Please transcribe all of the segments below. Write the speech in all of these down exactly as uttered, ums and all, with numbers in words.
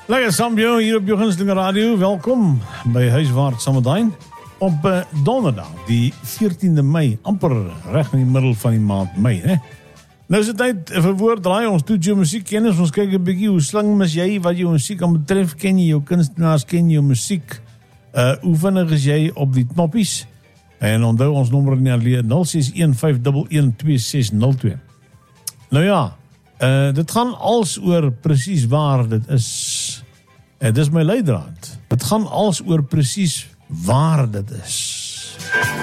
Lekker Sambio hier op jou gunstelinge radio. Welkom by Huiswaard Sameddijn op uh, donderdag, die veertiende Mei, amper reg in die middel van die maand Mei, hè? Nou is het tyd vir woorddraai. Ons doet jou muziek kennis. Ons kyk 'n bietjie hoe slim is jy wat jou muziek aan betref. Ken jy jou kunstenaars, ken jy jou muziek? Uh, hoe vinnig is jy op die knoppies? En onthou ons nommer in die nul ses een vyf een een twee ses nul twee. Nou ja, uh, dit gaan als oor presies waar dit is. Uh, dit is my leidraad. Dit gaan als oor presies waar dit is.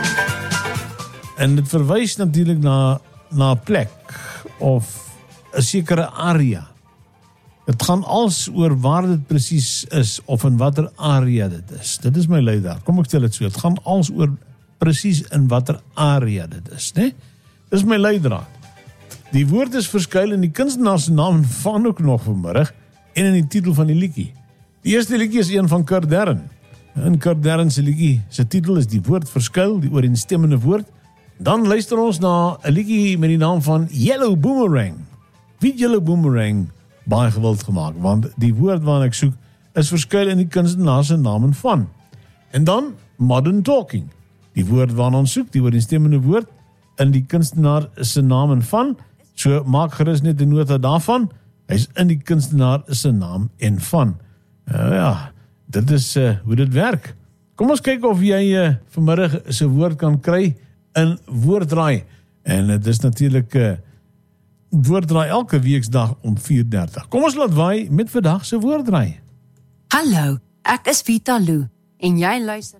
En dit verwys natuurlik na, na 'n plek of 'n sekere area. Dit gaan als oor waar dit presies is of in watter area dit is. Dit is my leidraad. Kom ek stel dit so. Dit gaan als oor presies in watter area dit is, né? Dit is my leidraad. Die woord is verskuil in die kunstenaar se naam van ook nog vanmiddag en in die titel van die liedjie. Die eerste liedjie is een van Kurt Darren. In Kurt Darren se liedjie se titel is die woord verskuil, die ooreenstemmende woord. Dan luister ons na 'n liedjie met die naam van Yellow Boomerang. Wie Yellow Boomerang baie gewild gemaak, want die woord waarna ek soek is verskuil in die kunstenaar se naam van. En dan Modern Talking. Die woord waarna ons soek, die ooreenstemmende woord in die kunstenaar se naam van. So maak gerus net 'n nota daarvan. Hy's in die kunstenaar se naam en van. Uh, ja, dit is uh, hoe dit werk. Kom ons kyk of jy uh, vanmiddag se woord kan kry in woorddraai. En dit is natuurlik uh, woorddraai elke weeksdag om vier dertig. Kom ons laat waai met vandag se woorddraai. Hallo, ek is Vita Lou en jy luister